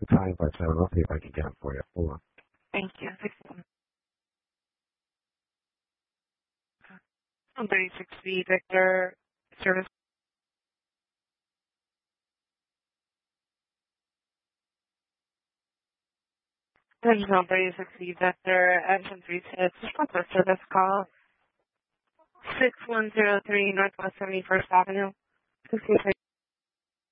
Italian by 7. I'll see if I can get them for you. Hold on. Thank you. 36B Victor Service. Original 36B Victor Action 36. Customer service call 6103 Northwest 71st Avenue.